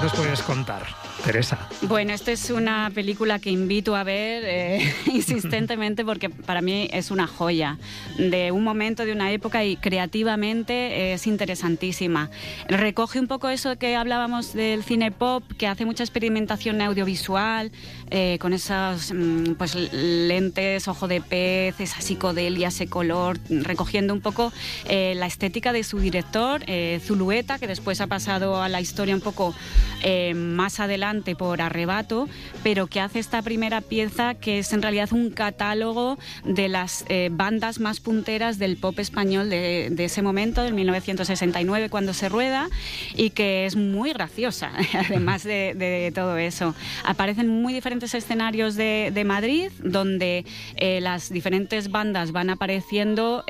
nos puedes contar, Teresa? Bueno, esta es una película que invito a ver insistentemente porque para mí es una joya de un momento, de una época, y creativamente es interesantísima. Recoge un poco eso que hablábamos del cine pop, que hace mucha experimentación audiovisual, con esos pues, lentes, ojo de pez, esa psicodelia, ese color, recogiendo un poco la estética de su director, Zulueta, que después ha pasado a la historia un poco más adelante por Arrebato, pero que hace esta primera pieza que es en realidad un catálogo de las bandas más punteras del pop español de ese momento, del 1969, cuando se rueda, y que es muy graciosa, además de todo eso. Aparecen muy diferentes escenarios de Madrid, donde las diferentes bandas van apareciendo,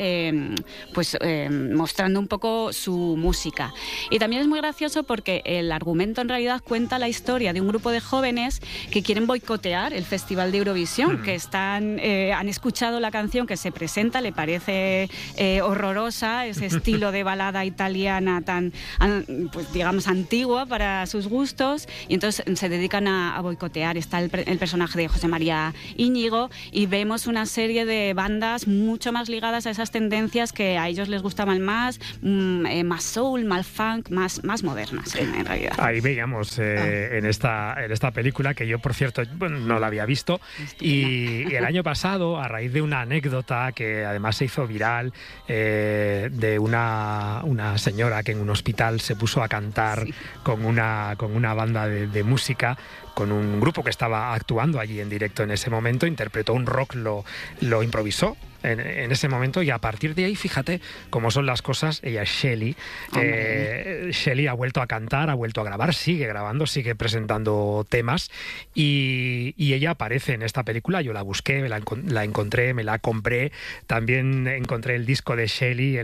mostrando un poco su música. Y también es muy gracioso porque el argumento en realidad cuenta la historia de un grupo de jóvenes que quieren boicotear el Festival de Eurovisión, que han escuchado la canción que se presenta, le parece horrorosa, ese estilo de balada italiana tan, pues digamos, antigua para sus gustos, y entonces se dedican a boicotear. Está el personaje de José María Íñigo, y vemos una serie de bandas mucho más ligadas a esas tendencias que a ellos les gustaban más soul, más funk, más modernas en realidad. Ahí veíamos en esta película, que yo por cierto no la había visto, y el año pasado, a raíz de una anécdota que además se hizo viral, de una señora que en un hospital se puso a cantar con una banda de música, con un grupo que estaba actuando allí en directo en ese momento, interpretó un rock, lo improvisó en ese momento, y a partir de ahí, fíjate cómo son las cosas. Ella es Shelley. Shelley ha vuelto a cantar, ha vuelto a grabar, sigue grabando, sigue presentando temas, y ella aparece en esta película. Yo la busqué, la encontré, me la compré. También encontré el disco de Shelley,